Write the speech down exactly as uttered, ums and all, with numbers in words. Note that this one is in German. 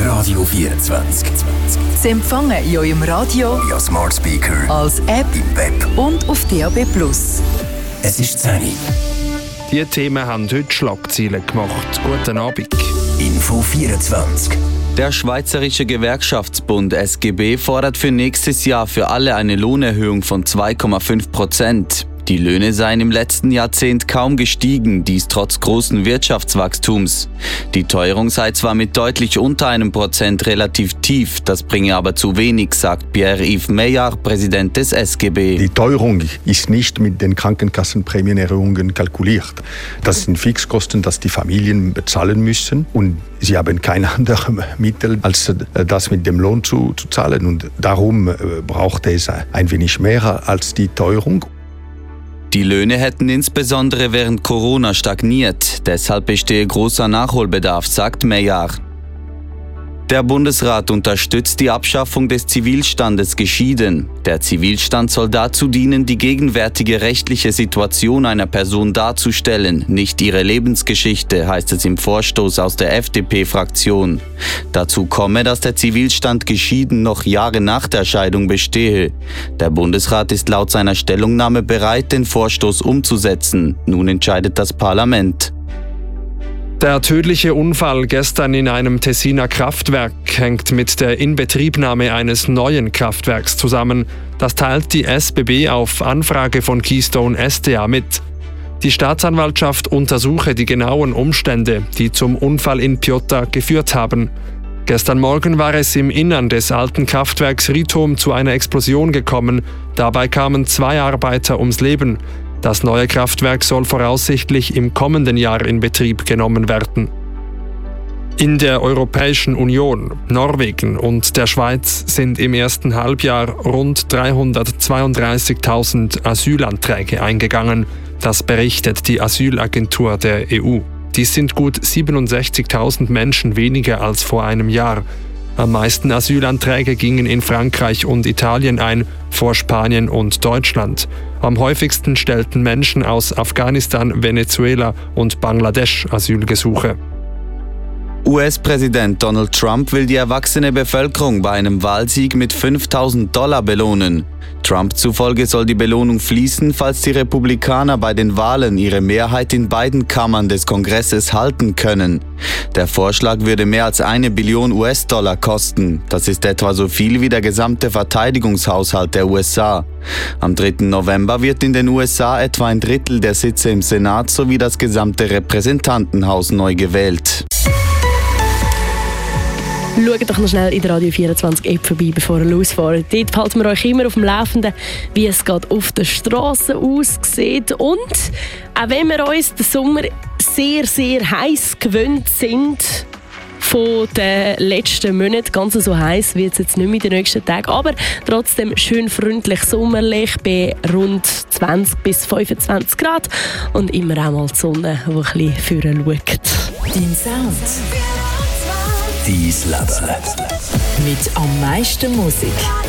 Radio vierundzwanzig. Sie empfangen in eurem Radio, via Smart Speaker, als App im Web und auf D A B plus. Es ist zehn Uhr. Diese Themen haben heute Schlagzeilen gemacht. Guten Abend. Info vierundzwanzig. Der Schweizerische Gewerkschaftsbund S G B fordert für nächstes Jahr für alle eine Lohnerhöhung von zwei Komma fünf Prozent. Die Löhne seien im letzten Jahrzehnt kaum gestiegen, dies trotz großen Wirtschaftswachstums. Die Teuerung sei zwar mit deutlich unter einem Prozent relativ tief, das bringe aber zu wenig, sagt Pierre-Yves Meillard, Präsident des S G B. Die Teuerung ist nicht mit den Krankenkassenprämienerhöhungen kalkuliert. Das sind Fixkosten, die die Familien bezahlen müssen, und sie haben kein anderes Mittel, als das mit dem Lohn zu, zu zahlen. Und darum braucht es ein wenig mehr als die Teuerung. Die Löhne hätten insbesondere während Corona stagniert. Deshalb bestehe großer Nachholbedarf, sagt Meillard. Der Bundesrat unterstützt die Abschaffung des Zivilstandes geschieden. Der Zivilstand soll dazu dienen, die gegenwärtige rechtliche Situation einer Person darzustellen, nicht ihre Lebensgeschichte, heißt es im Vorstoß aus der F D P-Fraktion. Dazu komme, dass der Zivilstand geschieden noch Jahre nach der Scheidung bestehe. Der Bundesrat ist laut seiner Stellungnahme bereit, den Vorstoß umzusetzen. Nun entscheidet das Parlament. Der tödliche Unfall gestern in einem Tessiner Kraftwerk hängt mit der Inbetriebnahme eines neuen Kraftwerks zusammen. Das teilt die S B B auf Anfrage von Keystone S D A mit. Die Staatsanwaltschaft untersuche die genauen Umstände, die zum Unfall in Piotta geführt haben. Gestern Morgen war es im Innern des alten Kraftwerks Ritom zu einer Explosion gekommen. Dabei kamen zwei Arbeiter ums Leben. Das neue Kraftwerk soll voraussichtlich im kommenden Jahr in Betrieb genommen werden. In der Europäischen Union, Norwegen und der Schweiz sind im ersten Halbjahr rund dreihundertzweiunddreißigtausend Asylanträge eingegangen. Das berichtet die Asylagentur der E U. Dies sind gut siebenundsechzigtausend Menschen weniger als vor einem Jahr. Am meisten Asylanträge gingen in Frankreich und Italien ein, vor Spanien und Deutschland. Am häufigsten stellten Menschen aus Afghanistan, Venezuela und Bangladesch Asylgesuche. U S-Präsident Donald Trump will die erwachsene Bevölkerung bei einem Wahlsieg mit fünftausend Dollar belohnen. Trump zufolge soll die Belohnung fließen, falls die Republikaner bei den Wahlen ihre Mehrheit in beiden Kammern des Kongresses halten können. Der Vorschlag würde mehr als eine Billion U S-Dollar kosten. Das ist etwa so viel wie der gesamte Verteidigungshaushalt der U S A. Am dritten November wird in den U S A etwa ein Drittel der Sitze im Senat sowie das gesamte Repräsentantenhaus neu gewählt. Schaut doch noch schnell in der Radio vierundzwanzig App vorbei, bevor ihr losfahrt. Dort halten wir euch immer auf dem Laufenden, wie es gerade auf der Straße aussieht. Und auch wenn wir uns den Sommer sehr, sehr heiß gewöhnt sind, von den letzten Monaten, ganz so heiß wird es jetzt nicht mehr in den nächsten Tagen, aber trotzdem schön freundlich sommerlich bei rund zwanzig bis fünfundzwanzig Grad und immer auch mal die Sonne, die ein bisschen vorne schaut. Dein Sound. Dein Leben. Mit am meisten Musik.